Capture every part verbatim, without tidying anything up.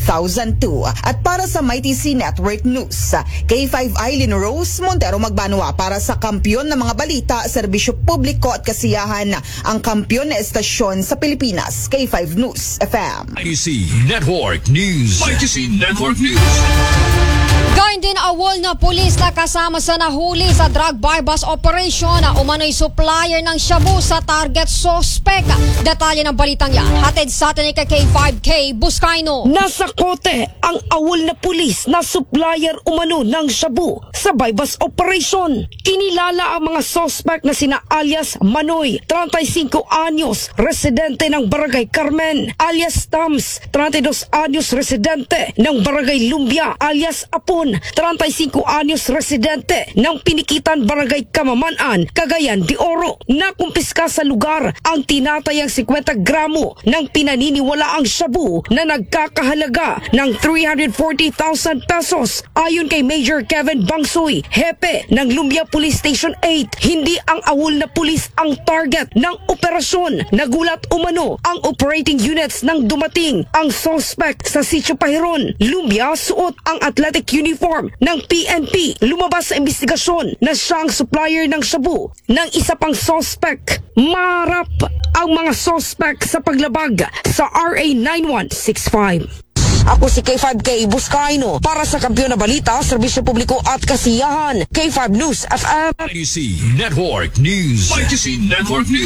thousand two. At para sa M Y T C Network News, K five Eileen Rose Montero Magbanwa para sa kampyon ng mga balita, serbisyo publiko at kasiyahan, ang kampyon na estasyon sa Pilipinas, K five News F M. M Y T C Network News. M Y T C Network News. Gayun din awol na pulis na kasama sa nahuli sa drug bypass operation na umano'y supplier ng shabu sa target suspect. Detalye ng balitang yan, hatid sa atin ni K five K Buscaino. Nasa kote ang awol na pulis na supplier umano ng shabu sa bypass operation. Kinilala ang mga suspect na sina alias Manoy, thirty-five anyos, residente ng Barangay Carmen, alias Tams, thirty-two anyos, residente ng Barangay Lumbia, alias Apon, thirty-five anyos, residente ng Pinikitan, Barangay Kamamanan, Cagayan de Oro. Nakumpiska sa lugar ang tinatayang fifty gramo ng pinaniniwalaang shabu na nagkakahalaga ng three hundred forty thousand pesos. Ayon kay Major Kevin Bangsoy, hepe ng Lumbia Police Station eight, hindi ang awol na pulis ang target ng operasyon. Nagulat umano ang operating units nang dumating ang suspect sa Sitio Pahiron, Lumbia. Suot ang athletic uniform ng P N P. Lumabas sa investigasyon na siya ang supplier ng shabu ng isa pang suspect. Marap ang mga suspect sa paglabag sa R A nine one six five. Ako si K five K Buscaino para sa kampyon na balita, serbisyo publiko at kasiyahan, K five News F M. M Y T C Network News. M Y T C Network News.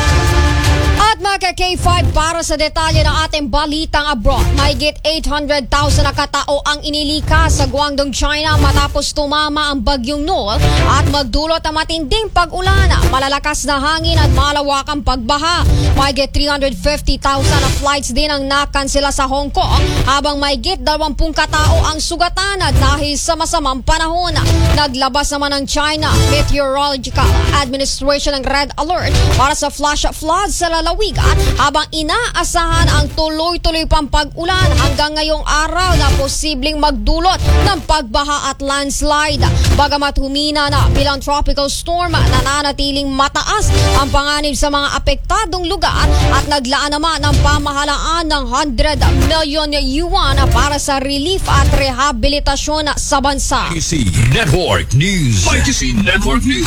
At mga K five, para sa detalye ng ating balitang abroad, mahigit eight hundred thousand na katao ang inilikas sa Guangdong, China matapos tumama ang bagyong Noel at magdulot ng matinding pag-ulan, malalakas na hangin at malawakang pagbaha. Mahigit three hundred fifty thousand na flights din ang nakansela sa Hong Kong, habang mahigit twenty katao ang sugatan dahil sa masamang panahon. Naglabas naman ng China Meteorological Administration ng red alert para sa flash floods sa lalawigan, habang inaasahan ang tuloy-tuloy pang pag-ulan hanggang ngayong araw na posibleng magdulot ng pagbaha at landslide. Bagamat humina na bilang tropical storm, nananatiling mataas ang panganib sa mga apektadong lugar at naglaan naman ng pamahalaan ng one hundred million yuan para sa relief at rehabilitasyon sa bansa. M Y T C Network News. M Y T C Network News.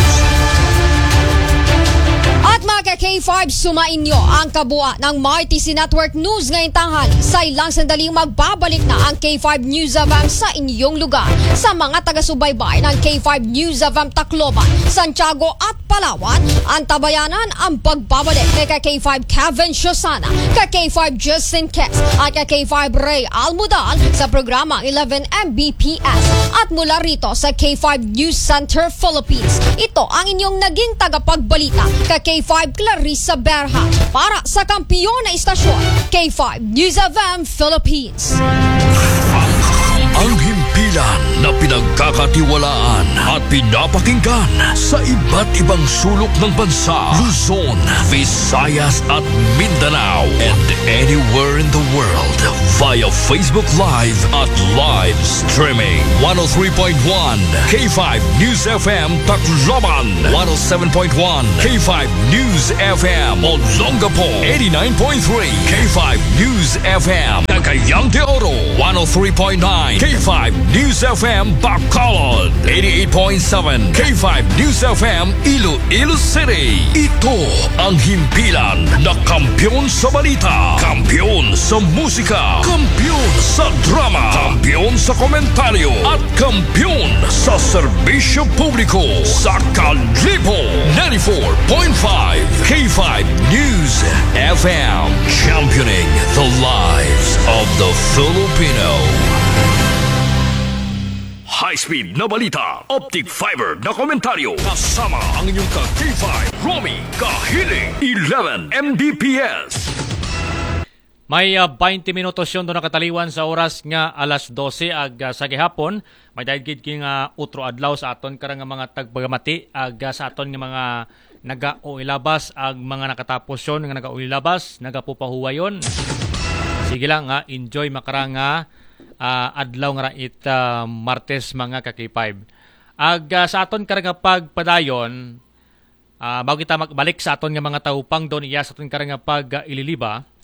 At mga K five, sumainyo ang kabua ng M Y T C Network News ngayong tanghali. Sa ilang sandaling magbabalik na ang K five News F M sa inyong lugar. Sa mga taga-subaybay ng K five News F M Tacloban, Santiago at Palawan, ang tabayanan ang pagbabalik kay K five Kevin Shosana, kay K five Justin Kess at kay K five Ray Almudal sa programang eleven M B P S. At mula rito sa K five News Center Philippines, ito ang inyong naging tagapagbalita kay K five Clarissa Berha para sa kampiyon na istasyon, K five News F M Philippines. Ang himpilan na pinagkakatiwalaan at pinapakinggan sa iba't ibang sulok ng bansa, Luzon, Visayas at Mindanao, and anywhere in the world via Facebook Live at live streaming. one oh three point one K five News F M Tacloban, one oh seven point one K five News F M Olongapo, eighty-nine point three K five News F M Cagayan de Oro, one oh three point nine K five News F M Bacolod, eighty-eight point seven K five News F M Iloilo City. Ito ang himpilan na kampyon sa balita, kampyon sa musika, kampyon sa drama, kampyon sa komentaryo, at kampyon sa serbisyo publiko sa Kalibo. Ninety-four point five K five News F M, championing the lives of the Filipino. High-speed na balita, optic fiber na komentaryo, kasama ang inyong ka-K five, Romy Kahiling, eleven M B P S. May uh, twenty minutos yun doon nakataliwan sa oras nga alas dose ag uh, sa gihapon. May dahil king uh, utro adlaw sa aton karang mga tagpagamati ag uh, sa aton nga mga naga-uilabas ag mga nakatapos yun nga naga-uilabas, nagapupahuwayon. Sige lang nga, uh, enjoy makarang uh, Uh, adlaw nga it uh, Martes mga ka-K five. Ag uh, sa aton karang pagpadayon, uh, bago kita magbalik sa aton nga mga taupang doon iya sa aton karang pag uh, ililiba,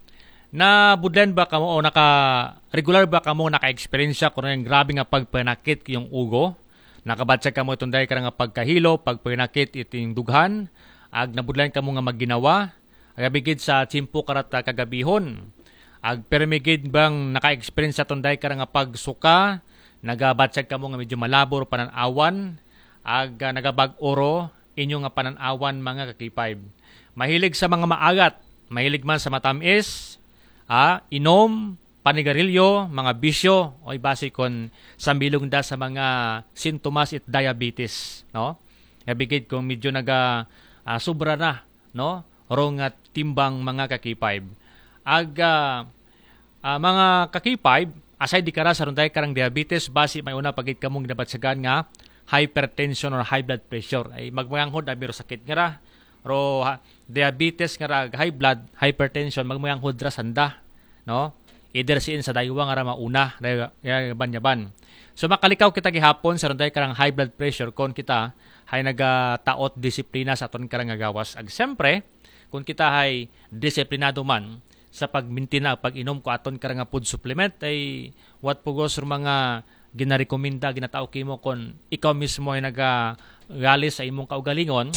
na budlen ba kamo o naka regular ba kamo naka-experience kung yung grabe nga pagpanakit yung ugo? Nakabatsag kamo itong dahil ka nga pagkahilo, pagpanakit iting dughan, ag nabudlan kamo nga magginawa, agabigid sa tsimpo karat kagabihon. Ag permigid bang naka-experience itong dahil ka nga pagsuka, nagabatsag kamo nga medyo malabor pananawan, ag uh, nagabag-oro inyo nga pananawan mga kakipay. Mahilig sa mga maagat, mahilig man sa matamis, ah, inom, panigarilyo, mga bisyo, o base kon sambilong da sa mga sintomas it diabetes, no? Nabigid kung medyo naga uh, sobra na, no? Rong at timbang mga kakipay. Ag uh, uh, mga kakipay, aside di kara sa runday karang diabetes, base may una pagit kamong nabatsagan nga hypertension or high blood pressure. Ay magmayanghod na biro sakit nga ra. Ro ha, diabetes nga ra, high blood, hypertension, magmayanghod ra sanda, no? Either siin sa daywa nga ra mauna, yaban-yaban. So makalikaw kita gihapon sa runday karang high blood pressure kon kita hay nagataot disiplina sa aton karang gawas. Ag siyempre, kung kita hay disiplinado man sa pagmintina, pag-inom ko aton karang food supplement ay what pugos mga ginarekomenda, ginatao kimo kon ikaw mismo ay nagagali sa imong kaugalingon,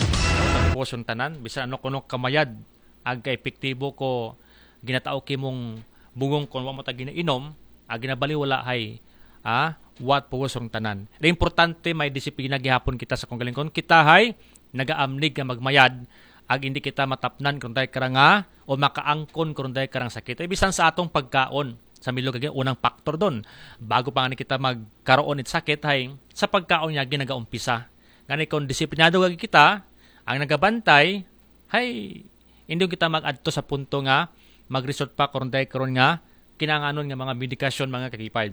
tapos yung tanan, bisan ano kuno kamayad, ag ka-epektibo ko ginatao kimong bugong kon wa mo ta ginainom, ag ginabaliwala hay ah, what pugos yung tanan. Ito importante may disiplina gihapon kita sa kaugalingon, kita hay nagaamnig nga magmayad, ag hindi kita matapnan kung dahil karang nga o makaangkon kung dahil karang sakit. Ay bisan sa atong pagkaon, sa milo kagaya unang faktor doon. Bago pa nga kita magkaroon it sakit, hay, sa pagkaon niya ginagaumpisa. Ngani kung disiplinado kag kita, ang nagabantay, hay, hindi kita mag-adto sa punto nga, mag-resort pa kung dahil karon nga, kinanganon nga mga medikasyon, mga kakipay.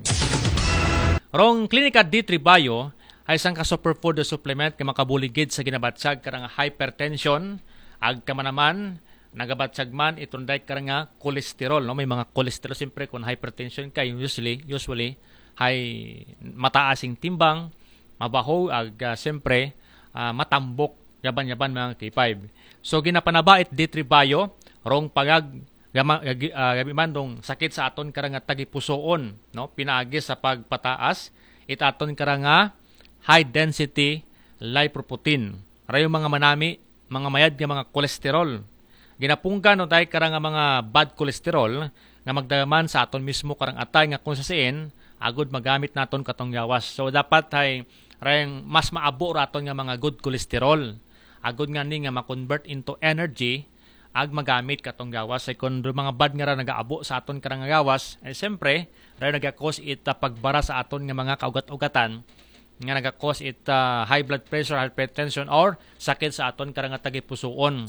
Rong Clinica D three Bio, ay isang ka-superfood o supplement nga makabuligid sa ginabatsag karang hypertension, ag kamanaman, nagabatsag man itong dahil karang nga kolesterol, no? May mga kolesterol siyempre kung hypertension ka, usually, usually, hay mataasing timbang, mabaho, ag uh, siyempre, uh, matambok, yaban-yaban mga kipay. So ginapanaba it D three Bio, rong pagag gama, uh, gabiman dong sakit sa aton karang nga tagipusoon, no? Pinaagi sa pagpataas, it aton karang nga high density lipoprotein. Rayo mga manami, mga mayad nga mga kolesterol. Ginapunggan no dahil karang nga mga bad cholesterol nga magdaman sa aton mismo karang atay nga kung sa siin, agud magamit naton katong gawas. So dapat ay rayang mas maabo raton nga mga good cholesterol. Agud nga ni nga ma-convert into energy, ag magamit katong gawas. Ay kung mga bad nga ra nagaabo sa aton karang gawas, ay siyempre, rayo nagakos it uh, pagbara sa aton nga mga kaugat-ugatan, nga nagakos it uh, high blood pressure, hypertension, or sakit sa aton karang tagipusoon.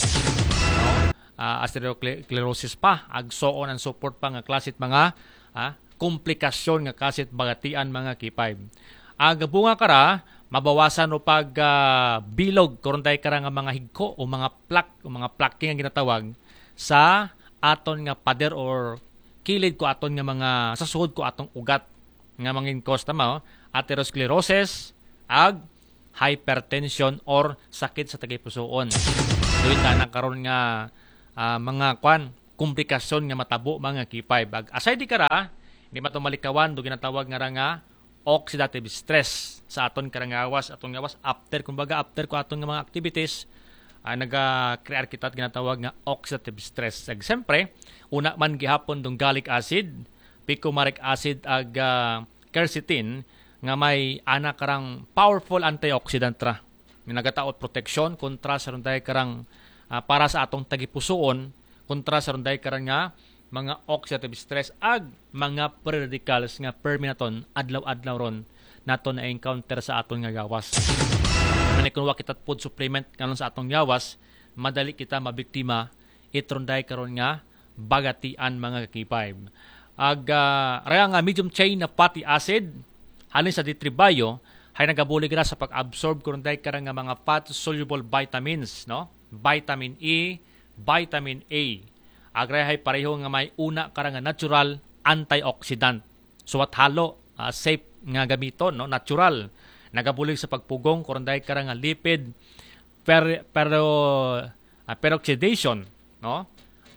Uh, atherosclerosis pa, agsoon ang support pa nga klasit mga uh, komplikasyon nga kasit bagatian mga kipay. Ag bunga kara, mabawasan o pag uh, bilog, kurunday kara nga mga higko o mga plak, o mga plaking nga ginatawag sa aton nga pader or kilid ko aton nga mga, sa suhod ko atong ugat nga mangin cause tama, oh, atherosclerosis, ag hypertension or sakit sa tagipusoon. Doon ka na karon nga Uh, mga kwan, komplikasyon nga matabo mga kipay. Bag aside di kara, hindi matumalikawan do ginatawag nga nga oxidative stress sa aton karangawas, aton gawas after kumbaga after ko aton nga mga activities, uh, naga-create kita ginatawag nga oxidative stress. Ag siyempre, una man gihapon dong gallic acid, picomaric acid ag uh, quercetin nga may ana karang powerful antioxidant ra. Nagataot protection kontra sa runday karang Uh, para sa atong tagipusoon kontra sa runday karang nga mga oxidative stress ag mga free radicals nga perminaton adlaw-adlaw ron nato na encounter sa aton nga gawas. Kani kun wa kita food supplement kanon sa atong gawas, madali kita mabiktima itrunday karon nga bagatian mga kakipay. Ag uh, raya nga medium chain na fatty acid halin sa D three Bio hay nagabulig ra sa pag-absorb kunday karang nga mga fat soluble vitamins, no? Vitamin E, vitamin A. Agrehay pareho nga may una karang natural antioxidant. So what halo uh, safe nga gamiton, no? Natural. Nagabulig sa pagpugong kuranday karang lipid per, pero uh, peroxidation, no?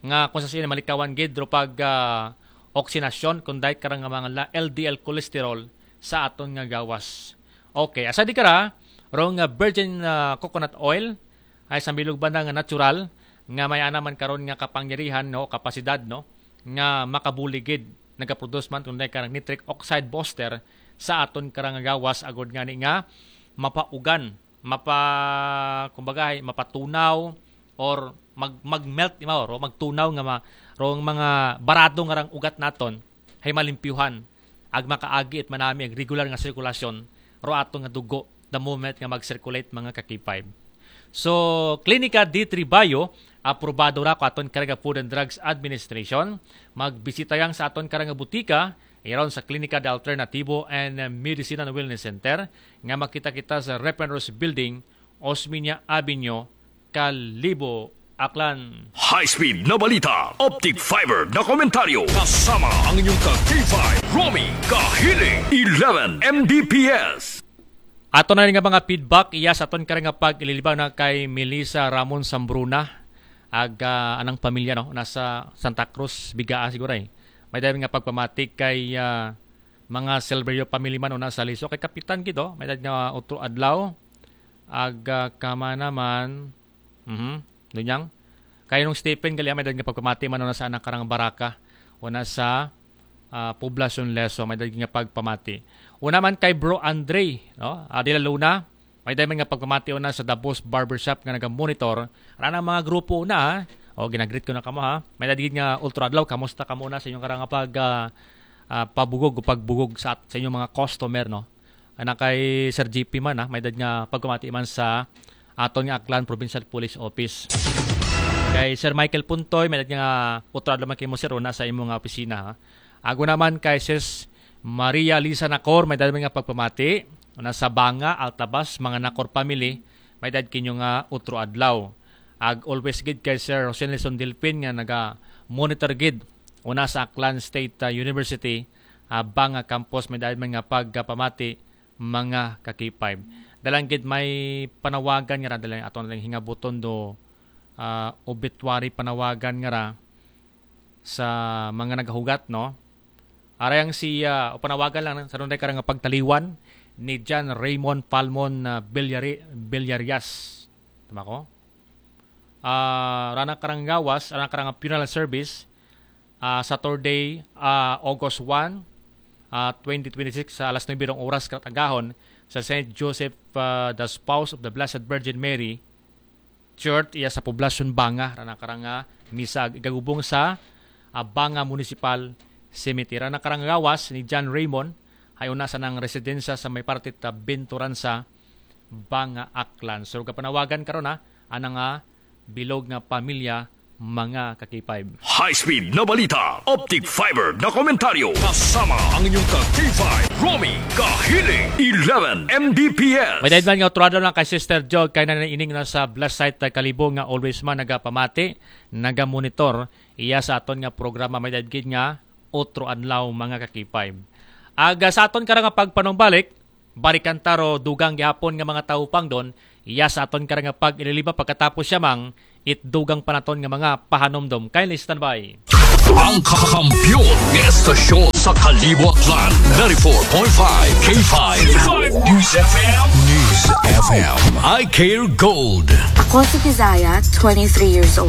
nga kung sa sino malikawan gid ro pag uh, oksinasyon kung dahil karang nga mga L D L cholesterol sa aton nga gawas. Okay, asa di kara rong uh, virgin uh, coconut oil ay sambilog ba nga natural nga may anaman karon nga kapangyarihan no, kapasidad no nga makabuligid nagaproduce man kung dahil karang nitric oxide booster sa aton karang nga gawas agod nga ni nga mapaugan, mapa kumbaga mapatunaw or mag magmelt ima or magtunaw nga ma, rong mga barado nga rang ugat naton hay malimpyuhan ag makaagi at manami ag regular nga sirkulasyon ro ato nga dugo the moment nga mag-circulate mga ka K five. So Clinica D three Bio aprobado ra ko aton karang Food and Drugs Administration. Magbisita yang sa aton karang butika aron sa Clinica de Alternativo and Medicine and Wellness Center nga makita kita sa Repenros Building, Osmeña Avenue, Kalibo, Aklan. High-speed na balita, optic fiber na komentaryo, kasama ang inyong ka-K five, Romy Kahiling, eleven M B P S. Ato na rin nga mga feedback, iya sa aton karang pag ililibang na kay Melissa Ramon Sambruna, ag uh, anang pamilya no, nasa Santa Cruz, Bigaa siguro eh. May dahil nga pagpamatik kay uh, mga Silverio family man o nasa Liso, kay Kapitan Kido, may dahil nga Utro Adlaw, ag uh, kama naman, mhm, dunyang, kaya nung Stephen gali may dahil nga pagpamati man o nasa anang karang Baraka o nasa uh, Poblacion Leso, may dahil nga pagpamati. Una man kay Bro Andre, no? Adila Luna, may dahil nga pagpamati o na sa Dabos Barbershop nga nagamonitor, rana mga grupo na ha, o ginagreet ko na kamo ha, may dahil nga Ultra Adlaw, kamusta ka muna sa inyong karang pag uh, uh, pabugog o pagbugog sa, sa inyong mga customer, no? Ana kay Sir G P man ha, may dahil nga pagpamati man sa aton nga Aklan Provincial Police Office. Kay Sir Michael Puntoy, may nga utrad naman kay mo sir una sa imong nga opisina. Ha? Ago naman kay Sis Maria Lisa Nacor, may dahil nga pagpamati. Una sa Banga, Altabas, mga Nacor family, may dahil kinyo nga utro adlaw. Ag always gid kay Sir Jose Nelson Delpin nga naga monitor gid una sa Aklan State uh, University, uh, Banga campus, may dahil nga pagpamati mga ka K five. Dalang gid may panawagan nga ra dalang aton lang hingabuton do uh, obituary panawagan nga ra sa mga nagahugat no. Arayang si uh, panawagan lang sa runday karang pagtaliwan ni John Raymond Palmon uh, Bilyari, Bilyarias. Tama ko? Uh, rana karang gawas, rana karang funeral service uh, Saturday, uh, August first, uh, twenty twenty-six sa alas nine oras katagahon sa Saint Joseph uh, the Spouse of the Blessed Virgin Mary Church iya sa Poblacion Banga rana karanga misa igagubong sa uh, Banga Municipal Cemetery. Rana karang gawas ni John Raymond ay una sa nang residensya sa may partit uh, Benturan sa Banga Aklan. So kapanawagan karon na anang uh, bilog nga pamilya mga ka K five. High-speed na balita, optic fiber na komentaryo, kasama ang inyong ka-K five, Romy Kahiling, eleven M B P S. May dahil man nga utrado lang kay Sister Jog, kaya na ining na sa blast site uh, Kalibo nga always man nagapamati, nagamonitor, iya sa aton nga programa may dahil nga otro adlaw mga ka K five. Aga sa aton karang pagpanumbalik, barikantaro dugang gihapon nga mga taupang doon, iya sa aton karang pag ililiba pagkatapos siya mang itdugang panaton nga mga pahanomdom. Kindly stand by. Ang kakampiyon ng estasyon sa Kalibo Aklan, ninety-four point five K five. News F M. News F M. I Care Gold. Ako si Kizaya, twenty-three years old.